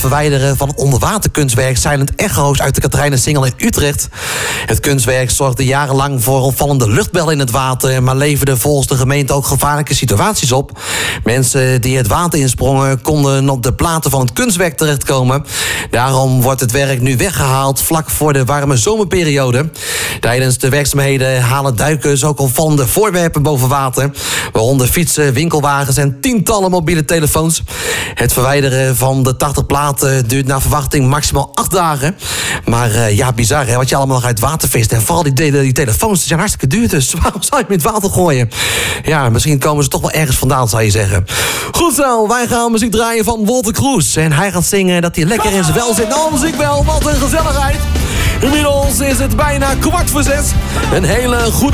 verwijderen van het onderwaterkunstwerk Silent Echo's uit de Katrijnensingel in Utrecht. Het kunstwerk zorgde jarenlang voor opvallende luchtbellen in het water, maar leverde volgens de gemeente ook gevaarlijke situaties op. Mensen die het water insprongen konden op de platen van het kunstwerk terechtkomen. Daarom wordt het werk nu weggehaald vlak voor de warme zomerperiode. Tijdens de werkzaamheden halen duikers ook opvallende voorwerpen boven water, waaronder fietsen, winkelwagens en tientallen mobiele telefoons. Het verwijderen van de 80 platen duurt naar verwachting maximaal 8 dagen. Maar ja, bizar hè, wat je allemaal nog uit water vist. En vooral die telefoons die zijn hartstikke duur, dus waarom zou je hem in het water gooien? Ja, misschien komen ze toch wel ergens vandaan, zou je zeggen. Goed zo, wij gaan muziek draaien van Wolter Kroes. En hij gaat zingen dat hij lekker in zijn wel zit. Nou, muziek wel, wat een gezelligheid. Inmiddels is het bijna 5:15. Een hele goede